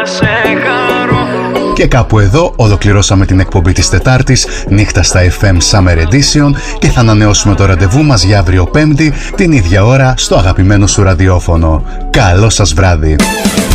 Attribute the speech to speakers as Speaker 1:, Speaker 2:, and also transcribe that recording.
Speaker 1: Και κάπου εδώ ολοκληρώσαμε την εκπομπή της Τετάρτης, νύχτα στα FM Summer Edition, και θα ανανεώσουμε το ραντεβού μας για αύριο Πέμπτη, την ίδια ώρα, στο αγαπημένο σου ραδιόφωνο. Καλό σας βράδυ!